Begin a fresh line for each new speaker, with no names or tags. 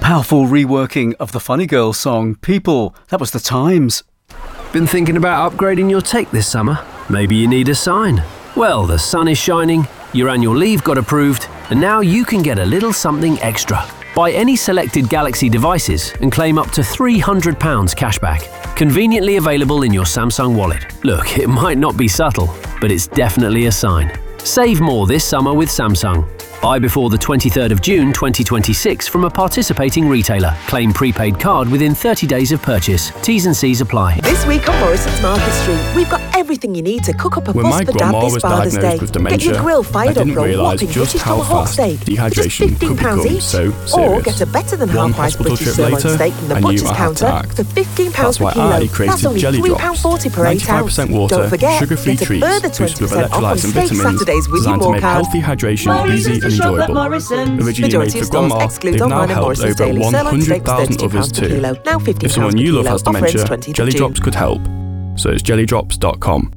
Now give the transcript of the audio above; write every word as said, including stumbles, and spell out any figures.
powerful reworking of the Funny Girls song, People. That was the Times.
Been thinking about upgrading your take this summer? Maybe you need a sign. Well, the sun is shining, your annual leave got approved, and now you can get a little something extra. Buy any selected Galaxy devices and claim up to three hundred pounds cashback. Conveniently available in your Samsung wallet. Look, it might not be subtle, but it's definitely a sign. Save more this summer with Samsung. Buy before the twenty-third of June twenty twenty-six from a participating retailer. Claim prepaid card within thirty days of purchase. T's and C's apply.
This week on Morrison's Market Street, we've got everything you need to cook up a
When
fuss
my
for Dad
grandma
this
was
Father's
diagnosed
Day.
with dementia,
Get your grill
I
fired up
didn't
for a
realise
whopping
just
British
how
Tomahawk
fast
steak for just
dehydration
fifteen
could
pounds
become
each.
so
Or
serious.
get a better than
One
half-price
hospital
British
trip
sirloin
later,
steak from the
I knew
butcher's
I had
counter
to act.
for fifteen pounds
That's
per
why
kilo.
I created
That's only
Jelly
three
Drops.
pounds forty per eight
ninety-five
ounce.
percent water,
Don't forget,
sugar-free
get a
treats,
further
boosted
twenty
with
percent off on
electrolytes and
steak
vitamins,
Saturdays with your
designed to
more
make
cards.
healthy hydration
More
easy
reasons
and
to shop at
enjoyable.
Morrison's.
Originally made
Majority
for
of stores
grandma,
exclude
they've now
online and
helped
Morrison's
over
daily.
one
Sirloin
hundred
steaks
thousand
thirty-two
others
pounds per
too.
kilo. Now fifteen
If someone
pounds per
you love
kilo.
has
Offer ends
dementia,
twentieth of
Jelly
June.
Drops could help. Search Jelly Drops dot com.